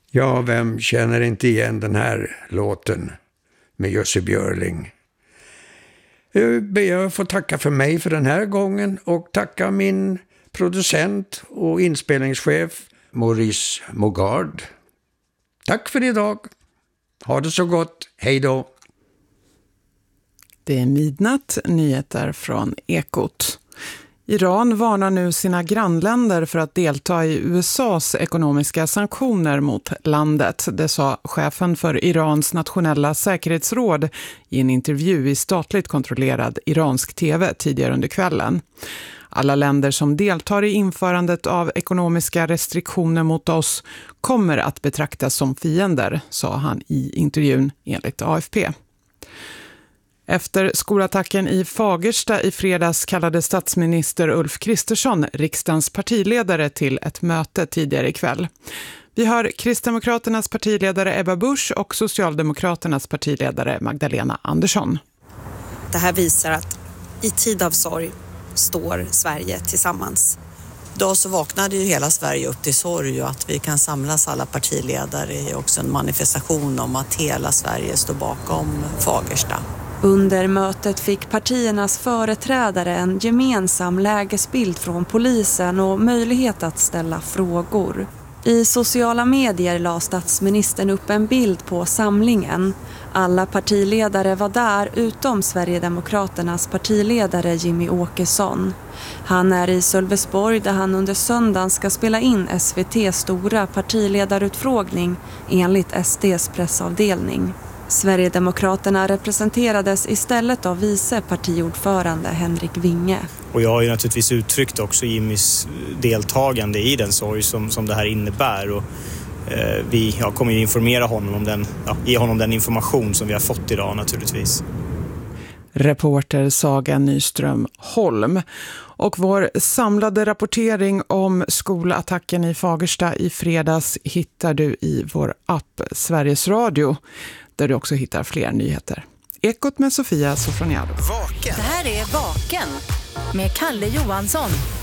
Ja, vem känner inte igen den här låten med Jussi Björling? Jag ber att få tacka för mig för den här gången och tacka min producent och inspelningschef Maurice Mogard. Tack för idag. Ha det så gott. Hej då. Det är midnatt, nyheter från Ekot. Iran varnar nu sina grannländer för att delta i USAs ekonomiska sanktioner mot landet. Det sa chefen för Irans nationella säkerhetsråd i en intervju i statligt kontrollerad iransk tv tidigare under kvällen. Alla länder som deltar i införandet av ekonomiska restriktioner mot oss kommer att betraktas som fiender, sa han i intervjun enligt AFP. Efter skolattacken i Fagersta i fredags kallade statsminister Ulf Kristersson riksdagens partiledare till ett möte tidigare ikväll. Vi hör Kristdemokraternas partiledare Ebba Busch och Socialdemokraternas partiledare Magdalena Andersson. Det här visar att i tid av sorg står Sverige tillsammans. Då så vaknade ju hela Sverige upp till sorg och att vi kan samlas alla partiledare är också en manifestation om att hela Sverige står bakom Fagersta. Under mötet fick partiernas företrädare en gemensam lägesbild från polisen och möjlighet att ställa frågor. I sociala medier la statsministern upp en bild på samlingen. Alla partiledare var där utom Sverigedemokraternas partiledare Jimmy Åkesson. Han är i Sölvesborg där han under söndagen ska spela in SVT:s stora partiledarutfrågning enligt SD:s pressavdelning. Sverigedemokraterna representerades istället av vice partiordförande Henrik Winge. Och jag har ju naturligtvis uttryckt också Jimmys deltagande i den sorg som det här innebär. Och vi kommer ju informera honom om ge honom den information som vi har fått idag naturligtvis. Reporter Saga Nyström Holm. Och vår samlade rapportering om skolattacken i Fagersta i fredags hittar du i vår app Sveriges Radio, där du också hittar fler nyheter. Ekot med Sofia Sofroniado. Det här är Vaken med Kalle Johansson.